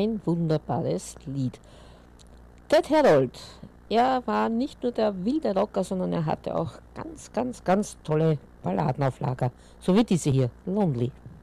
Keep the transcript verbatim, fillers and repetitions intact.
ein wunderbares Lied. Ted Herold, er war nicht nur der wilde Rocker, sondern er hatte auch ganz, ganz, ganz tolle Balladen auf Lager. So wie diese hier, Lonely.